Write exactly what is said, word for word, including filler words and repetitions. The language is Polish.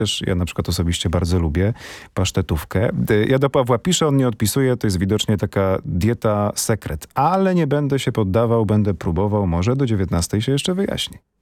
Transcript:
Też ja na przykład osobiście bardzo lubię pasztetówkę. Ja do Pawła piszę, on nie odpisuje, to jest widocznie taka dieta sekret. Ale nie będę się poddawał, będę próbował, może do dziewiętnastej się jeszcze wyjaśni.